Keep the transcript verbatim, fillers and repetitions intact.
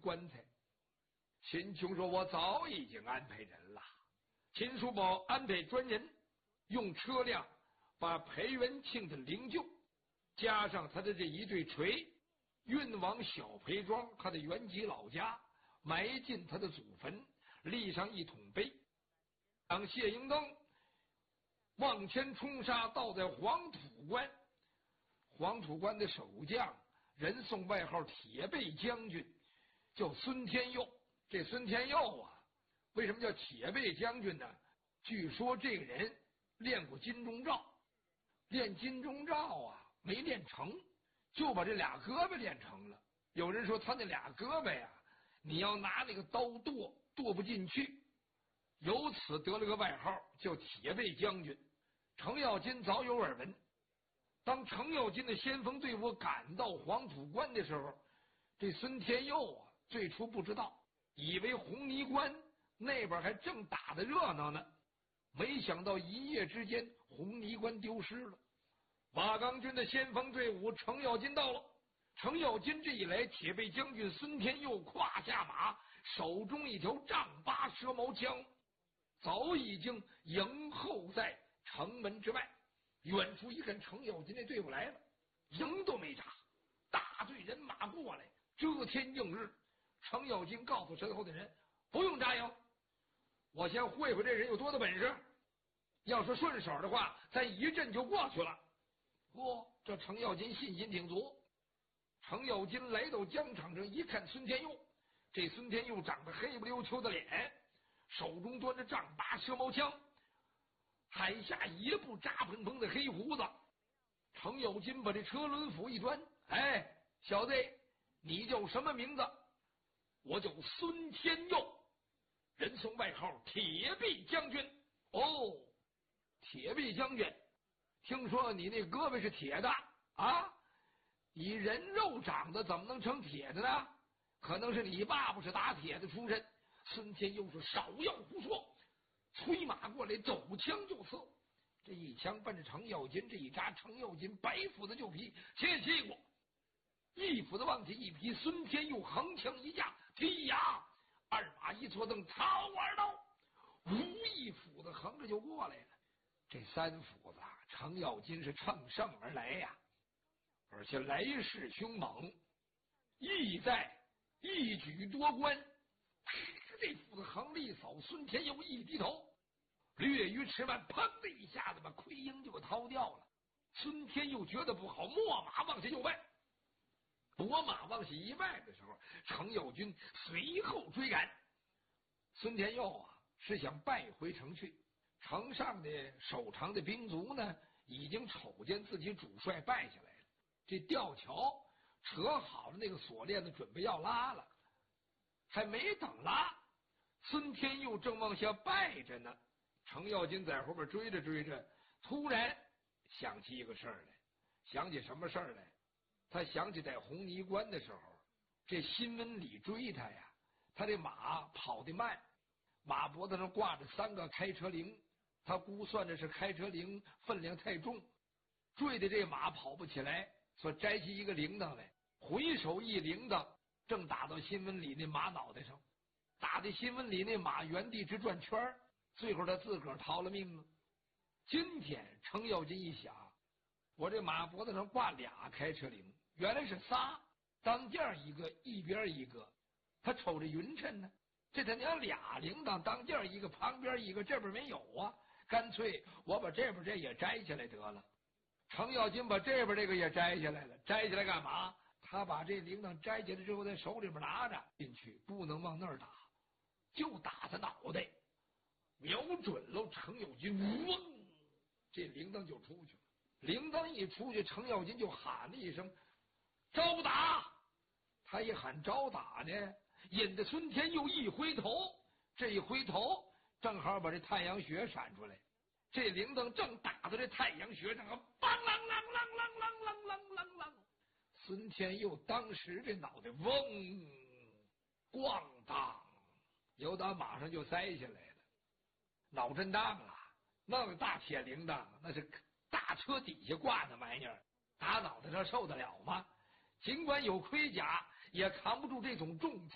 棺材。秦琼说：“我早已经安排人了。”秦叔宝安排专人用车辆把裴元庆的灵柩加上他的这一对锤，运往小裴庄他的原籍老家，埋进他的祖坟，立上一桶碑。当谢英登往前冲杀，到在黄土关，黄土关的守将人送外号铁背将军，叫孙天佑。这孙天佑啊，为什么叫铁背将军呢？据说这个人练过金钟罩，练金钟罩啊没练成，就把这俩胳膊练成了。有人说他那俩胳膊呀，你要拿那个刀剁剁不进去，由此得了个外号叫铁背将军。程咬金早有耳闻，当程咬金的先锋队伍赶到黄土关的时候，这孙天佑啊最初不知道，以为红泥关那边还正打得热闹呢，没想到一夜之间红泥关丢失了。瓦岗军的先锋队伍程咬金到了，程咬金这一来，铁背将军孙天佑胯下马，手中一条丈八蛇矛枪，早已经迎候在城门之外。远处一看，程咬金那队伍来了，营都没扎，大队人马过来，遮天映日。程咬金告诉身后的人，不用扎营，我先会会这人有多大本事，要是顺手的话，咱一阵就过去了。嚯，这程咬金信心挺足。程咬金来到疆场上一看，孙天佑，这孙天佑长得黑不溜秋的脸，手中端着丈八蛇矛枪，海下一部扎蓬蓬的黑胡子。程咬金把这车轮斧一端，哎，小子，你叫什么名字？我叫孙天佑，人送外号铁臂将军。哦，铁臂将军，听说你那胳膊是铁的啊？你人肉长得怎么能成铁的呢？可能是你爸爸是打铁的出身。孙天佑说：“少要胡说！”催马过来，走枪就刺。这一枪奔着程咬金这一扎，程咬金白斧子就劈，切切过，一斧子往起一劈，孙天佑横枪一架，踢呀，二马一错蹬，草玩刀，无一斧子横着就过来了。这三斧子啊，程咬金是乘胜而来呀，而且来势凶猛，意在一举夺关。这斧子横了一扫，孙天佑一低头，略于迟慢，砰的一下子把盔缨就给掏掉了。孙天佑觉得不好，秣马往下就迈。夺马往下一迈的时候，程咬金随后追赶。孙天佑啊是想败回城去，城上的守城的兵卒呢，已经瞅见自己主帅败下来了。这吊桥扯好了那个锁链子，准备要拉了，还没等拉，孙天佑正往下败着呢。程咬金在后边追着追着，突然想起一个事儿来。想起什么事儿来？他想起在红泥关的时候，这新闻里追他呀，他这马跑得慢，马脖子上挂着三个开车铃，他估算着是开车铃分量太重，坠的这马跑不起来，所以摘起一个铃铛来，回手一铃铛，正打到新闻里那马脑袋上，打的新闻里那马原地直转圈，最后他自个儿逃了命了。今天程咬金一想，我这马脖子上挂俩开车铃，原来是仨，当间一个，一边一个，他瞅着匀称呢。这他娘俩铃铛，当间一个，旁边一个，这边没有啊，干脆我把这边这也摘下来得了。程咬金把这边这个也摘下来了，摘下来干嘛？他把这铃铛摘下来之后，在手里边拿着进去，不能往那儿打，就打他脑袋，瞄准了程咬金，嗡，这铃铛就出去了。铃铛一出去，程咬金就喊了一声招打。他一喊招打呢，引得孙天佑一回头，这一回头正好把这太阳穴闪出来，这铃铛正打到这太阳穴上，梆啷啷啷啷啷啷啷啷啷，孙天佑当时这脑袋嗡咣当，由打马上就栽下来了，脑震荡啊！那个大铁铃铛，那是大车底下挂那玩意儿，打脑袋上受得了吗？尽管有盔甲，也扛不住这种重